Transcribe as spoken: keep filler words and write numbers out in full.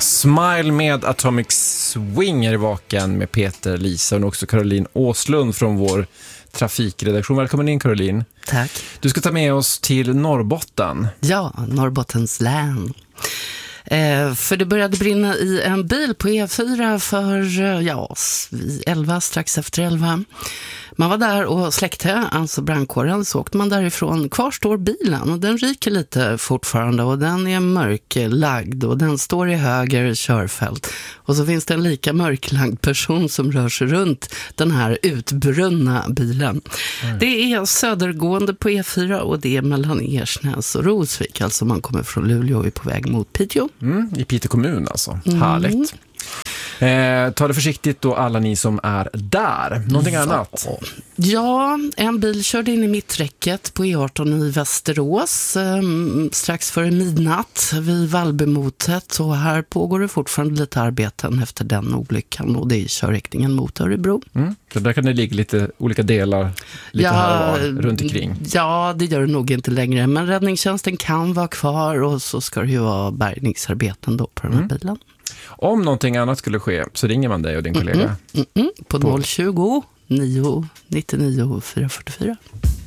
Smile med Atomic Swing är i vaken med Peter, Lisa och också Caroline Åslund från vår trafikredaktion. Välkommen in, Caroline. Tack. Du ska ta med oss till Norrbotten. Ja, Norrbottens län. Eh, för det började brinna i en bil på E fyra för ja, elva, strax efter elva. Man var där och släckte, alltså brandkåren, så åkte man därifrån. Kvar står bilen och den ryker lite fortfarande och den är mörklagd och den står i höger körfält. Och så finns det en lika mörklagd person som rör sig runt den här utbrunna bilen. Mm. Det är södergående på E fyra och det är mellan Ersnäs och Rosvik. Alltså man kommer från Luleå och är på väg mot Piteå. Mm, i Piteå kommun alltså. Mm. Härligt. Eh, ta det försiktigt då alla ni som är där. Någonting ja. annat? Ja, en bil körde in i mitträcket på E arton i Västerås eh, strax före midnatt vid Vallbymotet. Och här pågår det fortfarande lite arbeten efter den olyckan och det är körriktningen mot Örebro. Mm. Så där kan det ligga lite olika delar lite ja, här och var, runt omkring. Ja, det gör det nog inte längre. Men räddningstjänsten kan vara kvar och så ska det ju vara bärgningsarbeten då på den här mm. bilen. Om någonting annat skulle ske så ringer man dig och din kollega. Mm, mm, mm, på, på noll tjugo, nio nittionio, fyra fyrtiofyra.